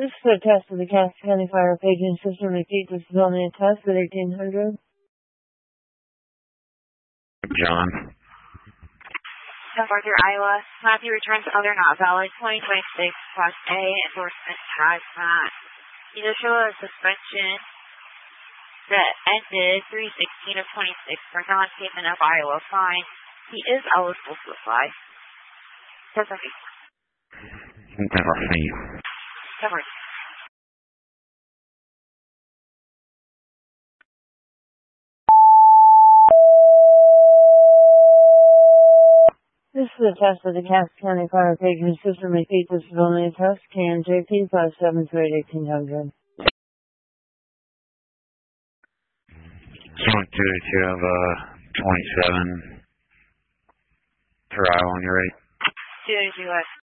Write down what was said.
This is a test of the Cass County Fire Paging System. Repeat, this is only a test at 1800. John. Arthur, Iowa. Matthew returns other not valid 2026 Class A endorsement has not. Initial suspension that ended 3/16 of 26 for non-payment of Iowa fine. He is eligible to apply. Never fee. Never fee. Never. This is a test of the Cass County Fire Paging System. Repeat, this is only a test. KMJP 573-1800. Joint 2 of 27 for Iowa on your rate. 2 US.